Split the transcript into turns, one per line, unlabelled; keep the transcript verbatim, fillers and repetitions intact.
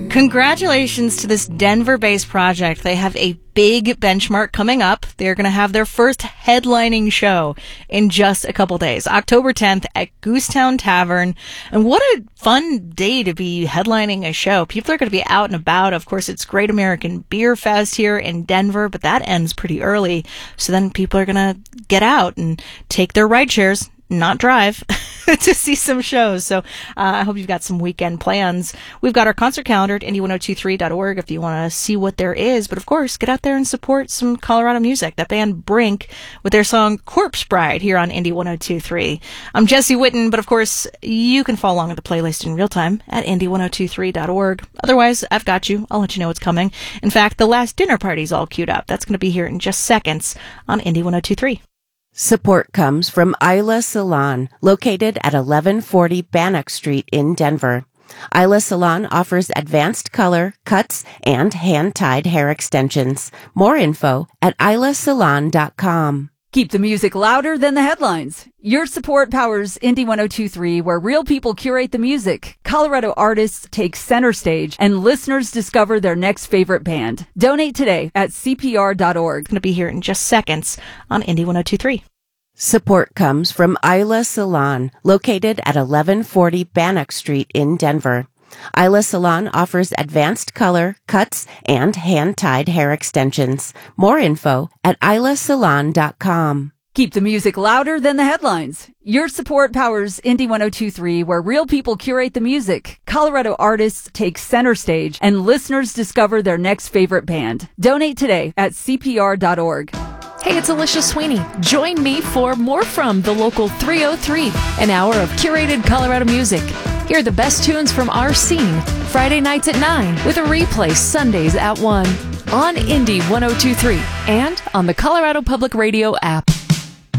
Congratulations to this Denver-based project. They have a big benchmark coming up. They're going to have their first headlining show in just a couple days, October tenth at Goosetown Tavern. And what a fun day to be headlining a show. People are going to be out and about. Of course, it's Great American Beer Fest here in Denver, but that ends pretty early. So then people are going to get out and take their ride shares, not drive, to see some shows. So uh, I hope you've got some weekend plans. We've got our concert calendar at indy ten twenty-three dot org if you want to see what there is. But of course, get out there and support some Colorado music. That band Brink with their song Corpse Bride here on Indy ten twenty-three. I'm Jesse Witten, but of course, you can follow along with the playlist in real time at indy ten twenty-three dot org. Otherwise, I've got you. I'll let you know what's coming. In fact, the last dinner party's all queued up. That's going to be here in just seconds on Indy ten twenty-three.
Support comes from Isla Salon, located at eleven forty Bannock Street in Denver. Isla Salon offers advanced color, cuts, and hand-tied hair extensions. More info at isla salon dot com.
Keep the music louder than the headlines. Your support powers Indy ten twenty-three, where real people curate the music, Colorado artists take center stage, and listeners discover their next favorite band. Donate today at c p r dot org.
Going to be here in just seconds on Indy ten twenty-three.
Support comes from Isla Salon, located at eleven forty Bannock Street in Denver. Isla Salon offers advanced color, cuts, and hand-tied hair extensions. More info at isla salon dot com.
Keep the music louder than the headlines. Your support powers Indy ten twenty-three, where real people curate the music, Colorado artists take center stage, and listeners discover their next favorite band. Donate today at c p r dot org.
Hey, it's Alicia Sweeney. Join me for More From the Local three oh three, an hour of curated Colorado music. Hear the best tunes from our scene, Friday nights at nine, with a replay Sundays at one, on Indy ten twenty-three, and on the Colorado Public Radio app.